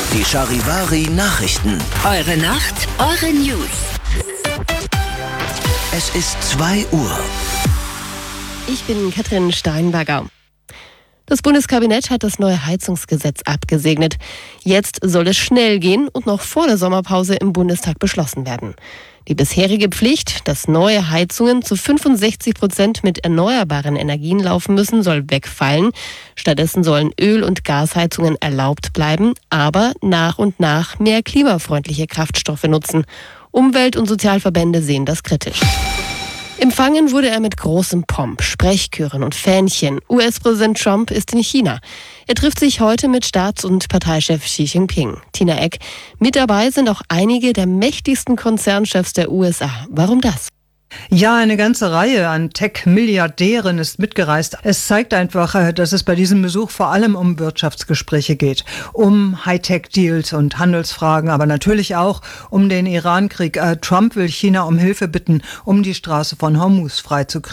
Die Charivari Nachrichten. Eure Nacht, eure News. Es ist 2 Uhr. Ich bin Katrin Steinberger. Das Bundeskabinett hat das neue Heizungsgesetz abgesegnet. Jetzt soll es schnell gehen und noch vor der Sommerpause im Bundestag beschlossen werden. Die bisherige Pflicht, dass neue Heizungen zu 65% mit erneuerbaren Energien laufen müssen, soll wegfallen. Stattdessen sollen Öl- und Gasheizungen erlaubt bleiben, aber nach und nach mehr klimafreundliche Kraftstoffe nutzen. Umwelt- und Sozialverbände sehen das kritisch. Empfangen wurde er mit großem Pomp, Sprechchören und Fähnchen. US-Präsident Trump ist in China. Er trifft sich heute mit Staats- und Parteichef Xi Jinping. Tina Eck. Mit dabei sind auch einige der mächtigsten Konzernchefs der USA. Warum das? Ja, eine ganze Reihe an Tech-Milliardären ist mitgereist. Es zeigt einfach, dass es bei diesem Besuch vor allem um Wirtschaftsgespräche geht, um Hightech-Deals und Handelsfragen, aber natürlich auch um den Irankrieg. Trump will China um Hilfe bitten, um die Straße von Hormuz freizukriegen.